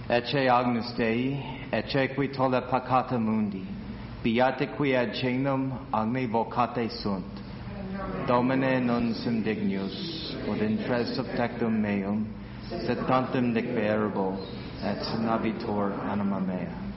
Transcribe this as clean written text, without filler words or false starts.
Ecce Agnus Dei, ecce qui tolle peccata mundi, beate qui ad cenum agni vocate sunt. Domine non sum dignus, ut intres subtectum meum, sed tantum dicverbo, et navitur anima mea.